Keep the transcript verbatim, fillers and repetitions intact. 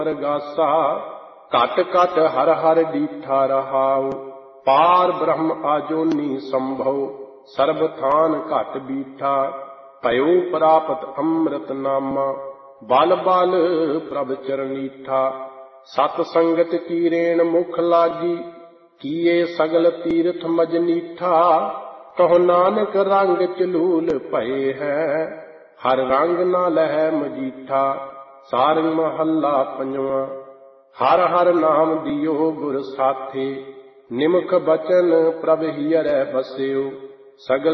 ਰਗਾਸਾ ਘਟ ਘਟ ਹਰ ਹਰ ਡੀਠਾ ਰਹਾਉ। ਪਾਰ ਬ੍ਰਹਮ ਆਜੋਨੀ ਸੰਭਉ ਸਰਬ ਥਾਨ ਘਟ ਬੀਠਾ। ਭਇਓ ਪ੍ਰਾਪਤ ਅੰਮ੍ਰਿਤ ਨਾਮਾ ਬਲ ਬਲ ਪ੍ਰਭ ਚਰਨੀਠਾ। ਸਤ ਸੰਗਤ ਕੀ ਰੇਣ ਮੁਖ ਲਾਗੀ ਕੀਏ ਸਗਲ ਤੀਰਥ ਮਜਨੀਠਾ। ਕਹੋ ਨਾਨਕ ਰੰਗ ਚਲੂਲ ਭਏ ਹੈ ਹਰ ਰੰਗ ਨਾ ਲਹੈ ਮਜੀਠਾ। ਸਾਰੰਗ ਮਹੱਲਾ ਪੰਜਵਾਂ। ਹਰ ਹਰ ਨਾਮ ਦਿਓ ਗੁਰ ਸਾਥੀ ਨਿਮਖ ਬਚਨ ਪ੍ਰਭ ਹੀਅਰੈ ਬਸਿਓ। ਸਗਲ